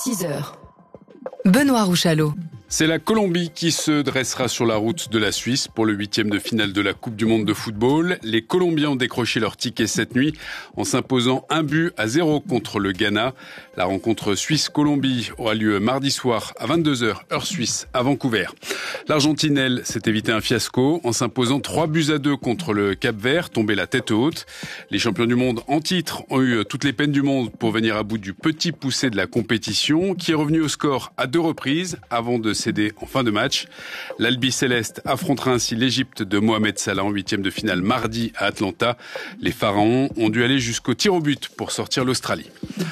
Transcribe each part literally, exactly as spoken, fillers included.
six heures. Benoît Rouchalot. C'est la Colombie qui se dressera sur la route de la Suisse pour le huitième de finale de la Coupe du Monde de football. Les Colombiens ont décroché leur ticket cette nuit en s'imposant un but à zéro contre le Ghana. La rencontre Suisse-Colombie aura lieu mardi soir à vingt-deux heures, heure suisse, à Vancouver. L'Argentine, elle, s'est évité un fiasco en s'imposant trois buts à deux contre le Cap-Vert, tombé la tête haute. Les champions du monde en titre ont eu toutes les peines du monde pour venir à bout du petit poussé de la compétition, qui est revenu au score à deux reprises avant de cédé en fin de match. L'Albi Céleste affrontera ainsi l'Égypte de Mohamed Salah en huitième de finale mardi à Atlanta. Les Pharaons ont dû aller jusqu'au tir au but pour sortir l'Australie.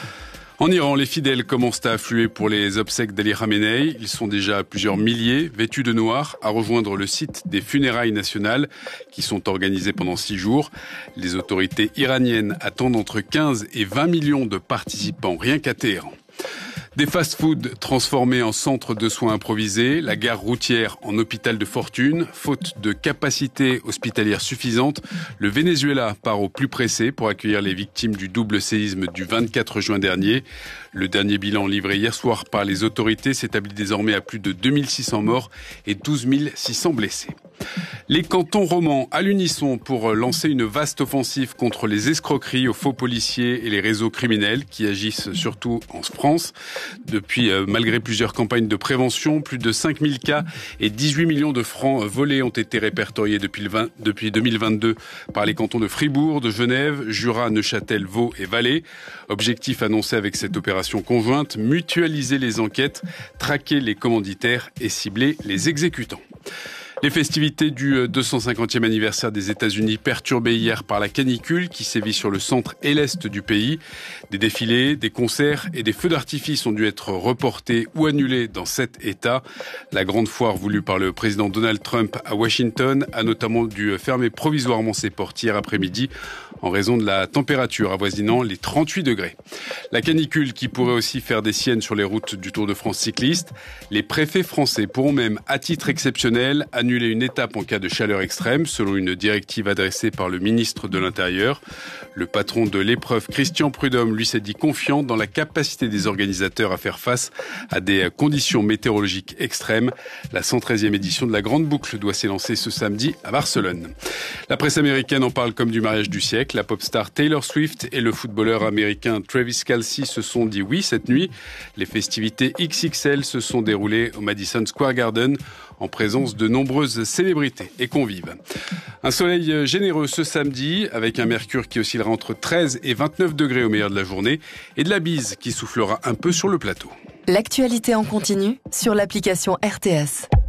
En Iran, les fidèles commencent à affluer pour les obsèques d'Ali Khamenei. Ils sont déjà plusieurs milliers, vêtus de noir, à rejoindre le site des funérailles nationales qui sont organisées pendant six jours. Les autorités iraniennes attendent entre quinze et vingt millions de participants rien qu'à Téhéran. Des fast-foods transformés en centres de soins improvisés, la gare routière en hôpital de fortune. Faute de capacité hospitalière suffisante, le Venezuela part au plus pressé pour accueillir les victimes du double séisme du vingt-quatre juin dernier. Le dernier bilan livré hier soir par les autorités s'établit désormais à plus de deux mille six cents morts et douze mille six cents blessés. Les cantons romans à l'unisson pour lancer une vaste offensive contre les escroqueries aux faux policiers et les réseaux criminels qui agissent surtout en France. Depuis, euh, malgré plusieurs campagnes de prévention, plus de cinq mille cas et dix-huit millions de francs volés ont été répertoriés depuis, le vingt, depuis deux mille vingt-deux par les cantons de Fribourg, de Genève, Jura, Neuchâtel, Vaud et Valais. Objectif annoncé avec cette opération conjointe, mutualiser les enquêtes, traquer les commanditaires et cibler les exécutants. Les festivités du deux cent cinquantième anniversaire des États-Unis perturbées hier par la canicule qui sévit sur le centre et l'est du pays. Des défilés, des concerts et des feux d'artifice ont dû être reportés ou annulés dans sept États. La grande foire voulue par le président Donald Trump à Washington a notamment dû fermer provisoirement ses portes hier après-midi en raison de la température avoisinant les trente-huit degrés. La canicule qui pourrait aussi faire des siennes sur les routes du Tour de France cycliste. Les préfets français pourront même, à titre exceptionnel, annuler une étape en cas de chaleur extrême, selon une directive adressée par le ministre de l'Intérieur. Le patron de l'épreuve, Christian Prudhomme, lui s'est dit confiant dans la capacité des organisateurs à faire face à des conditions météorologiques extrêmes. La cent treizième édition de la Grande Boucle doit s'élancer ce samedi à Barcelone. La presse américaine en parle comme du mariage du siècle. La pop star Taylor Swift et le footballeur américain Travis Kelce se sont dit oui cette nuit. Les festivités X X L se sont déroulées au Madison Square Garden en présence de nombreuses célébrités et convives. Un soleil généreux ce samedi avec un mercure qui oscillera entre treize et vingt-neuf degrés au meilleur de la journée et de la bise qui soufflera un peu sur le plateau. L'actualité en continu sur l'application R T S.